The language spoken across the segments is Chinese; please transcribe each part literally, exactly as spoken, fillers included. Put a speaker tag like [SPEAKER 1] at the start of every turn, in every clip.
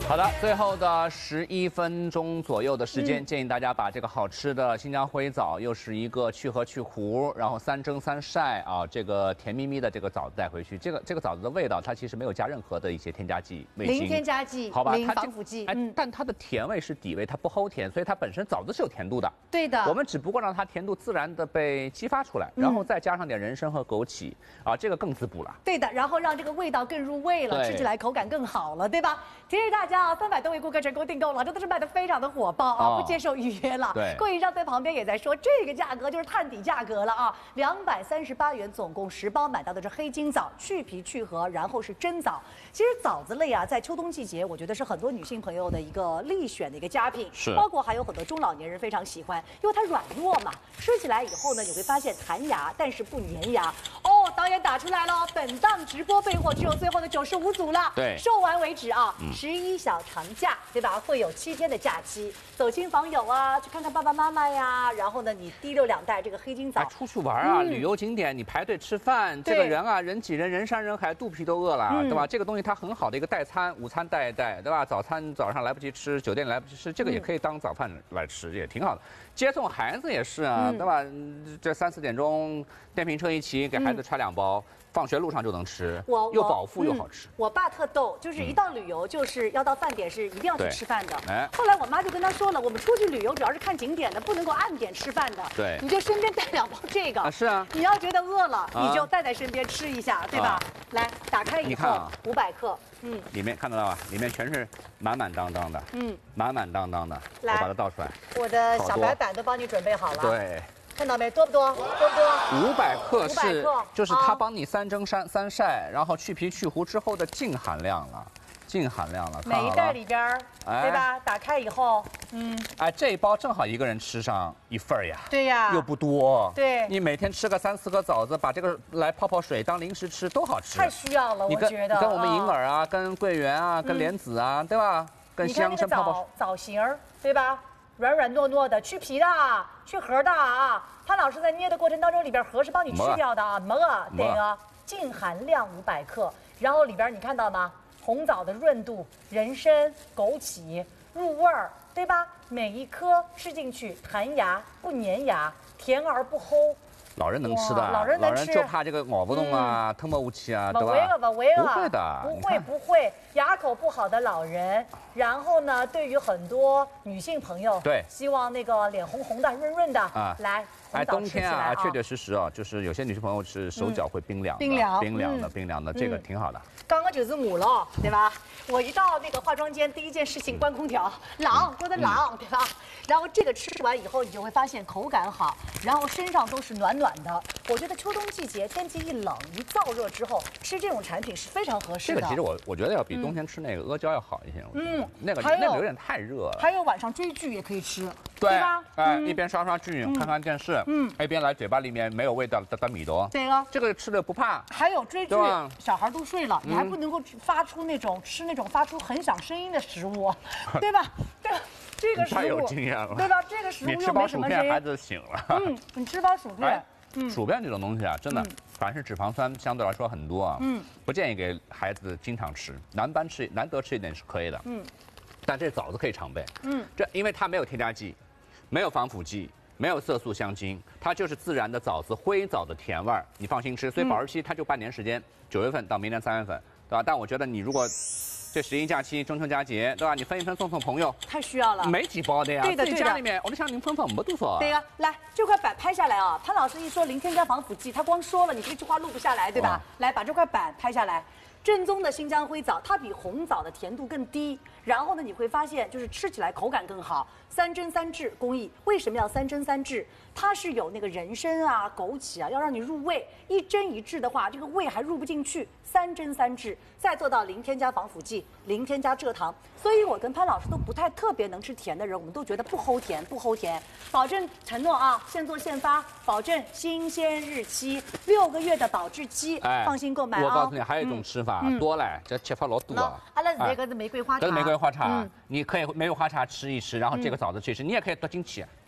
[SPEAKER 1] 好的，最后的十一分钟左右的时间，嗯、建议大家把这个好吃的新疆灰枣，又是一个去核去核，然后三蒸三晒啊，这个甜蜜蜜的这个枣子带回去。这个这个枣子的味道，它其实没有加任何的一些添加剂、味精，
[SPEAKER 2] 零添加剂，
[SPEAKER 1] 好吧，
[SPEAKER 2] 零防腐剂。
[SPEAKER 1] 哎，嗯、但它的甜味是底味，它不齁甜，所以它本身枣子是有甜度的。
[SPEAKER 2] 对的，
[SPEAKER 1] 我们只不过让它甜度自然的被激发出来，然后再加上点人参和枸杞，啊，这个更滋补了。
[SPEAKER 2] 对的，然后让这个味道更入味了，吃起来口感更好了，对吧？提示大家啊，三百多位顾客成功订购了，真的是卖的非常的火爆啊，哦、不接受预约了。
[SPEAKER 1] 对，
[SPEAKER 2] 供应商在旁边也在说，这个价格就是探底价格了啊，两百三十八元，总共十包，买到的是黑金枣，去皮去核，然后是真枣。其实枣子类啊，在秋冬季节，我觉得是很多女性朋友的一个力选的一个佳品，
[SPEAKER 1] 是，
[SPEAKER 2] 包括还有很多中老年人非常喜欢，因为它软糯嘛，吃起来以后呢，你会发现弹牙，但是不粘牙。哦，导演打出来了，本档直播备货只有最后的九十五组了，
[SPEAKER 1] 对，
[SPEAKER 2] 售完为止啊。
[SPEAKER 1] 嗯
[SPEAKER 2] 十一小长假，对吧？会有七天的假期，走亲访友啊，去看看爸爸妈妈呀。然后呢，你滴溜两袋这个黑金枣，
[SPEAKER 1] 哎，出去玩啊，嗯、旅游景点你排队吃饭，这个人啊，人挤人，人山人海，肚皮都饿了，嗯、对吧？这个东西它很好的一个代餐，午餐带一带，对吧？早餐早上来不及吃，酒店来不及吃，这个也可以当早饭来吃，也挺好的。接送孩子也是啊，嗯、对吧？这三四点钟电瓶车一骑，给孩子揣两包。嗯放学路上就能吃，
[SPEAKER 2] 我
[SPEAKER 1] 又饱腹又好吃。
[SPEAKER 2] 嗯、我爸特逗，就是一到旅游就是要到饭点是一定要去吃饭的。
[SPEAKER 1] 哎，
[SPEAKER 2] 后来我妈就跟他说了，我们出去旅游主要是看景点的，不能够按点吃饭的。
[SPEAKER 1] 对，
[SPEAKER 2] 你就身边带两包这个。
[SPEAKER 1] 啊，是啊。
[SPEAKER 2] 你要觉得饿了，啊、你就带在身边吃一下，对吧？啊、来，打开以后五百克，嗯，
[SPEAKER 1] 里面看得到吧？里面全是满满当当的，嗯，满满当当的。
[SPEAKER 2] 来，
[SPEAKER 1] 我把它倒出来。
[SPEAKER 2] 我的小白板都帮你准备好了。
[SPEAKER 1] 对。
[SPEAKER 2] 看到没？多不多？多不多？
[SPEAKER 1] 五百克是，就是它帮你三蒸三三晒，然后去皮去核之后的净含量了，净含量了。
[SPEAKER 2] 每一袋里边，对吧？打开以后，嗯，
[SPEAKER 1] 哎，这一包正好一个人吃上一份呀。
[SPEAKER 2] 对呀。
[SPEAKER 1] 又不多。
[SPEAKER 2] 对。
[SPEAKER 1] 你每天吃个三四颗枣子，把这个来泡泡水当零食吃，多好吃。
[SPEAKER 2] 太需要了，我觉得。
[SPEAKER 1] 跟我们银耳啊，跟桂圆啊，跟莲子啊，对吧？跟西洋参泡泡。
[SPEAKER 2] 枣形儿，对吧？软软糯糯的，去皮的，去核的啊！潘老师在捏的过程当中，里边核是帮你去掉的啊，没啊，这个净含量五百克，然后里边你看到吗？红枣的润度，人参、枸杞入味儿，对吧？每一颗吃进去弹牙不粘牙，甜而不齁。
[SPEAKER 1] 老人能吃的，
[SPEAKER 2] 老人能吃，
[SPEAKER 1] 就怕这个咬不动啊，吞不进去啊，对吧？
[SPEAKER 2] 不会了，不会了，
[SPEAKER 1] 不会的，
[SPEAKER 2] 不会不会，牙口不好的老人，然后呢，对于很多女性朋友，
[SPEAKER 1] 对，
[SPEAKER 2] 希望那个脸红红的、润润的啊，来，
[SPEAKER 1] 哎，冬天啊，确确实实啊，就是有些女性朋友是手脚会冰凉，
[SPEAKER 2] 冰凉，
[SPEAKER 1] 冰凉的，冰凉的，这个挺好的。
[SPEAKER 2] 刚刚就是我了，对吧？我一到那个化妆间，第一件事情关空调，冷，多的冷，对吧？然后这个吃完以后，你就会发现口感好，然后身上都是暖暖的。我觉得秋冬季节天气一冷一燥热之后，吃这种产品是非常合适的。
[SPEAKER 1] 这个其实我我觉得要比冬天吃那个阿胶要好一些。嗯，那个那个有点太热了。
[SPEAKER 2] 还有晚上追剧也可以吃，
[SPEAKER 1] 对
[SPEAKER 2] 吧？
[SPEAKER 1] 哎，一边刷刷剧，看看电视，嗯，一边来嘴巴里面没有味道的的米多。
[SPEAKER 2] 这个
[SPEAKER 1] 这个吃的不怕。
[SPEAKER 2] 还有追剧，小孩都睡了，你还不能够发出那种吃那种发出很响声音的食物，对吧？对吧？这个食物
[SPEAKER 1] 太有经验了，
[SPEAKER 2] 对吧？这个食物又没什么声音。
[SPEAKER 1] 你吃饱薯片，孩子醒了。
[SPEAKER 2] 嗯，你吃饱薯片，
[SPEAKER 1] 嗯，薯片这种东西啊，真的，凡是脂肪酸相对来说很多啊，嗯，不建议给孩子经常吃，难般吃，难得吃一点是可以的，嗯，但这枣子可以常备，嗯，这因为它没有添加剂，没有防腐剂，没有色素香精，它就是自然的枣子灰枣的甜味儿，你放心吃。所以保质期它就半年时间，九月份到明年三月份，对吧？但我觉得你如果这十一假期、中秋佳节，对吧？你分一分送送朋友，
[SPEAKER 2] 太需要了。
[SPEAKER 1] 没几包的呀，
[SPEAKER 2] 对的，对的。
[SPEAKER 1] 家里面，我就想您分分没多少。
[SPEAKER 2] 对呀，来这块板拍下来啊！潘老师一说零添加防腐剂，他光说了，你这句话录不下来，对吧？来把这块板拍下来。正宗的新疆灰枣，它比红枣的甜度更低，然后呢，你会发现就是吃起来口感更好。三蒸三制工艺，为什么要三蒸三制？它是有那个人参啊、枸杞啊，要让你入味。一蒸一制的话，这个味还入不进去。三蒸三制，再做到零添加防腐剂、零添加蔗糖。所以我跟潘老师都不太特别能吃甜的人，我们都觉得不齁甜，不齁甜。保证承诺啊，现做现发，保证新鲜日期，六个月的保质期，哎，放心购买啊。
[SPEAKER 1] 我告诉你，还有一种吃法，多嘞，这吃法老多啊。
[SPEAKER 2] 阿拉是这个是玫瑰花茶，
[SPEAKER 1] 这是玫瑰花茶，你可以玫瑰花茶吃一吃，然后这个枣子吃一吃，你也可以剁进去。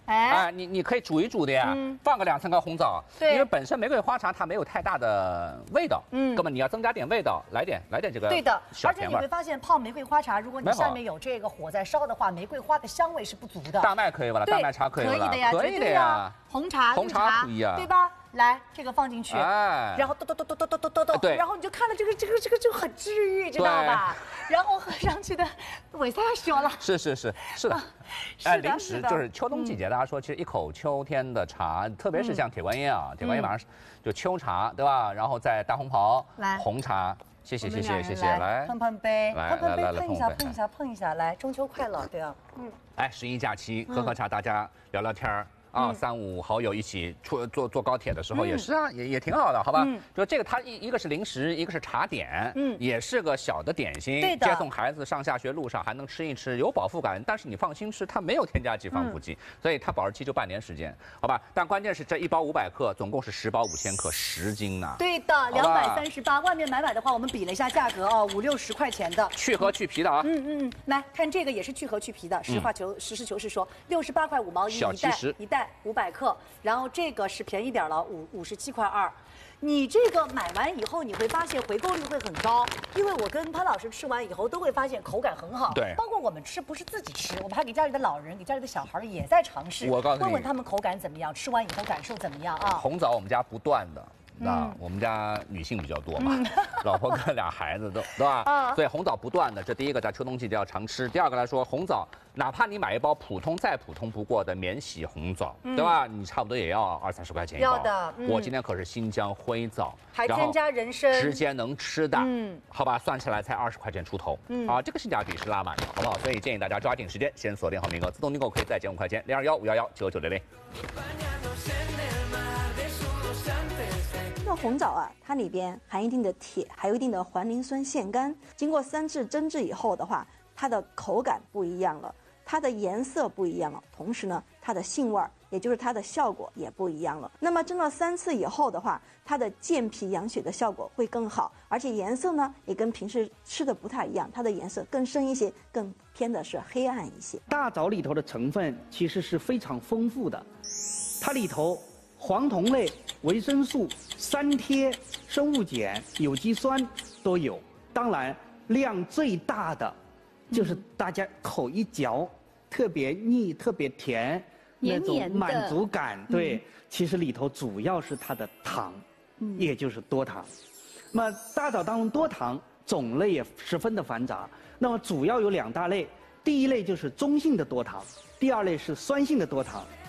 [SPEAKER 2] 哎，
[SPEAKER 1] 哎，你你可以煮一煮的呀，放个两三个红枣，
[SPEAKER 2] 对，
[SPEAKER 1] 因为本身玫瑰花茶它没有太大的味道，嗯，根本你要增加点味道，来点来点这个
[SPEAKER 2] 对的，
[SPEAKER 1] 小甜味。
[SPEAKER 2] 而且你会发现泡玫瑰花茶，如果你下面有这个火在烧的话，玫瑰花的香味是不足的。
[SPEAKER 1] 大麦可以吧？大麦茶可以吧？
[SPEAKER 2] 可以的呀，
[SPEAKER 1] 可以的呀。
[SPEAKER 2] 红茶、
[SPEAKER 1] 红茶可以呀，
[SPEAKER 2] 对吧？来，这个放进去，
[SPEAKER 1] 哎，
[SPEAKER 2] 然后咚咚咚咚咚咚咚咚，
[SPEAKER 1] 对，
[SPEAKER 2] 然后你就看到这个这个这个就很治愈，知道吧？然后喝上去的，尾塞小了。
[SPEAKER 1] 是是是是的，哎，零食就是秋冬季节，大家说其实一口秋天的茶，特别是像铁观音啊，铁观音马上就秋茶，对吧？然后再大红袍，
[SPEAKER 2] 来
[SPEAKER 1] 红茶。谢谢谢谢谢谢，来
[SPEAKER 2] 碰碰杯，碰碰杯，碰一下
[SPEAKER 1] 碰
[SPEAKER 2] 一下碰一下，来，中秋快乐，对啊，
[SPEAKER 1] 嗯，哎，十一假期喝喝茶，大家聊聊天儿。啊，三五好友一起出坐坐高铁的时候也是啊，也也挺好的，好吧？就这个，它一一个是零食，一个是茶点，嗯，也是个小的点心，
[SPEAKER 2] 对的。
[SPEAKER 1] 接送孩子上下学路上还能吃一吃，有饱腹感。但是你放心吃，它没有添加剂、防腐剂，所以它保质期就半年时间，好吧？但关键是这一包五百克，总共是十包五千克，十斤呢。
[SPEAKER 2] 对的，两百三十八，外面买买的话，我们比了一下价格啊，五六十块钱的，
[SPEAKER 1] 去核去皮的啊。
[SPEAKER 2] 嗯嗯，来看这个也是去核去皮的，实话求实事求是说，六十八块五毛一一袋，一袋五百克。然后这个是便宜点了，五五十七块二。你这个买完以后，你会发现回购率会很高，因为我跟潘老师吃完以后都会发现口感很好。
[SPEAKER 1] 对，
[SPEAKER 2] 包括我们吃不是自己吃，我们还给家里的老人、给家里的小孩也在尝试。
[SPEAKER 1] 我告诉你，
[SPEAKER 2] 问问他们口感怎么样，吃完以后感受怎么样啊？
[SPEAKER 1] 红枣我们家不断的。那我们家女性比较多嘛，老婆跟俩孩子都对吧？啊，所以红枣不断的，这第一个在秋冬季节要常吃。第二个来说，红枣哪怕你买一包普通再普通不过的免洗红枣，对吧？你差不多也要二三十块钱一包。
[SPEAKER 2] 要的。
[SPEAKER 1] 我今天可是新疆灰枣，
[SPEAKER 2] 还添加人参，
[SPEAKER 1] 直接能吃的。嗯，好吧，算起来才二十块钱出头。嗯，啊，这个性价比是拉满的，好不好？所以建议大家抓紧时间，先锁定好名额，自动订购可以再减五块钱，零二幺五幺幺九九零零。
[SPEAKER 3] 那红枣啊，它里边含一定的铁，还有一定的环磷酸腺苷。经过三次蒸制以后的话，它的口感不一样了，它的颜色不一样了，同时呢，它的性味儿，也就是它的效果也不一样了。那么蒸了三次以后的话，它的健脾养血的效果会更好，而且颜色呢也跟平时吃的不太一样，它的颜色更深一些，更偏的是黑暗一些。
[SPEAKER 4] 大枣里头的成分其实是非常丰富的，它里头黄酮类、维生素、三萜、生物碱、有机酸都有。当然，量最大的就是大家口一嚼，特别腻、特别甜，那种满足感。对，其实里头主要是它的糖，也就是多糖。那么大枣当中多糖种类也十分的繁杂，那么主要有两大类，第一类就是中性的多糖，第二类是酸性的多糖。